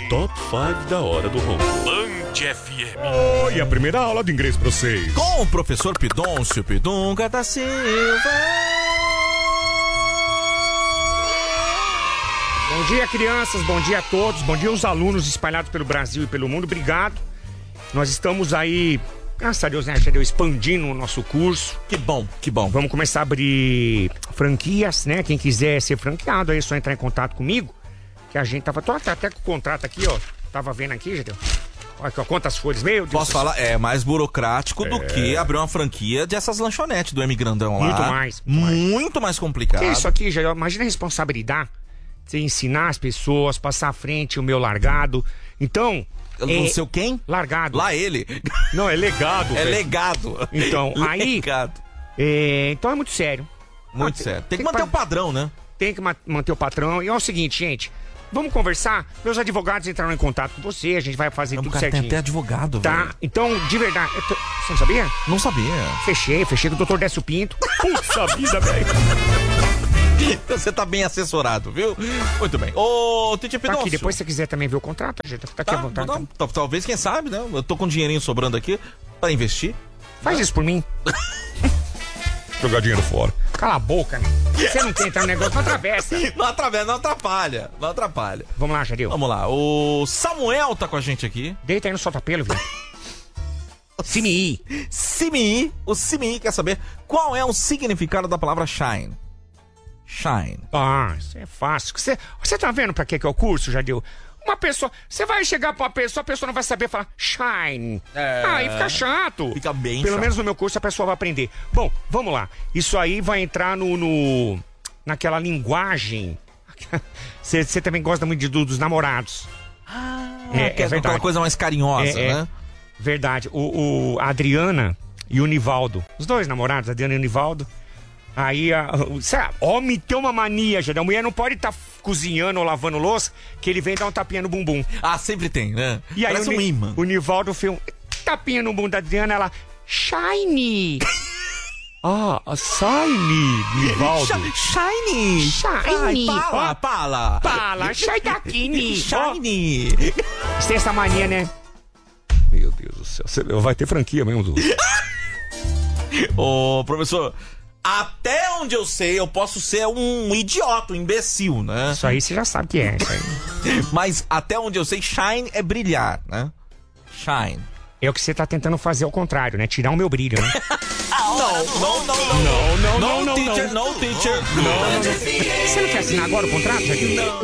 Top 5 da hora do ronco. Band FM. Oi, a primeira aula de inglês pra vocês. Com o professor Pidoncio Pidunga da Silva. Bom dia, crianças, bom dia a todos, bom dia aos alunos espalhados pelo Brasil e pelo mundo, obrigado. Nós estamos aí, graças a Deus, né, Jadeu, expandindo o nosso curso. Que bom, que bom. Vamos começar a abrir franquias, né? Quem quiser ser franqueado, aí é só entrar em contato comigo. Que a gente tô até com o contrato aqui, ó. Tava vendo aqui, Jadeu. Olha aqui, ó, quantas folhas, meu Deus. Posso falar? É mais burocrático do que abrir uma franquia dessas lanchonetes do M Grandão lá. Muito mais complicado. Que isso aqui, Jadeu? Imagina a responsabilidade. Você ensinar as pessoas, passar à frente o meu largado. Então... O seu quem? Largado. Lá ele. Não, é legado. É velho. legado. Então, aí... Legado. Então é muito sério. Muito sério. Tem que manter o padrão, né? Tem que manter o patrão. E é o seguinte, gente. Vamos conversar? Meus advogados entraram em contato com você. A gente vai fazer tudo certinho. Tem até advogado, tá? velho. Então, de verdade... Você não sabia? Não sabia. Fechei com o doutor Décio Pinto. Puxa vida, velho. Você tá bem assessorado, viu? Muito bem. Ô, Titi Pidoncio. Tá aqui, depois se você quiser também ver o contrato, gente, tá aqui à vontade. Talvez, quem sabe, né? Eu tô com um dinheirinho sobrando aqui pra investir. Faz isso por mim. Jogar dinheiro fora. Cala a boca, né? Você não tenta no negócio, não atravessa. Não atrapalha. Não atrapalha. Vamos lá, Jadeu. Vamos lá. O Samuel tá com a gente aqui. Deita aí no solta-pelo, viu? Simi. O Simi quer saber qual é o significado da palavra shine. Shine. Ah, isso é fácil. Você tá vendo pra que é o curso, Jadeu? Uma pessoa... Você vai chegar pra uma pessoa, a pessoa não vai saber falar shine. Aí fica chato. Fica bem Pelo chato. menos no meu curso a pessoa vai aprender. Bom, vamos lá. Isso aí vai entrar naquela linguagem... Você também gosta muito dos namorados. É verdade. Uma coisa mais carinhosa, né? Verdade. A Adriana e o Nivaldo. Os dois namorados, a Adriana e o Nivaldo. Aí, homem tem uma mania, já. A mulher não pode estar cozinhando ou lavando louça, que ele vem dar um tapinha no bumbum. Ah, sempre tem, né? E aí parece um imã. O Nivaldo fez um tapinha no bumbum da Adriana, ela... Shine! Shine, Nivaldo. Shine! Shine! Pala! Sai daqui, Ni! Shine! Você tem essa mania, né? Meu Deus do céu. Você vai ter franquia mesmo, Du. Ô, professor... Até onde eu sei, eu posso ser um idiota, um imbecil, né? Isso aí você já sabe que é. Isso aí. Mas até onde eu sei, shine é brilhar, né? Shine. É o que você tá tentando fazer ao contrário, né? Tirar o meu brilho, né? Não, teacher. Você não quer assinar agora o contrato, Jadeu?